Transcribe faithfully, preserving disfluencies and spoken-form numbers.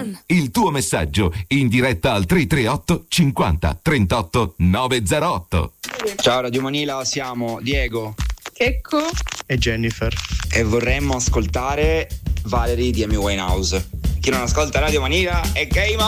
Il tuo messaggio in diretta al tre tre otto cinquanta trentotto novecentotto. Ciao Radio Manila, siamo Diego, Checco e Jennifer e vorremmo ascoltare Valerie di Amy Winehouse. Chi non ascolta Radio Manila è game